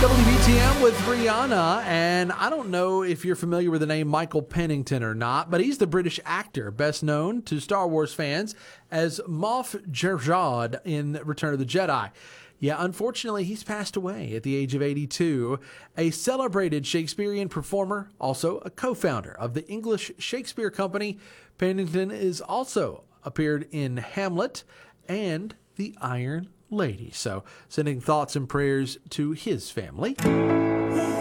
WBTM with Rihanna, and I don't know if you're familiar with the name Michael Pennington or not, but he's the British actor best known to Star Wars fans as Moff Gideon in Return of the Jedi. Yeah, unfortunately, he's passed away at the age of 82. A celebrated Shakespearean performer, also a co-founder of the English Shakespeare Company, Pennington is also appeared in Hamlet and The Iron Lady. So, sending thoughts and prayers to his family.